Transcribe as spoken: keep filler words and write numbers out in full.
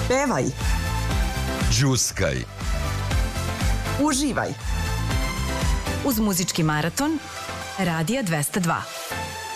Pevaj. Đuskaj. Uživaj. Uz muzički maraton Radija dvesta dva.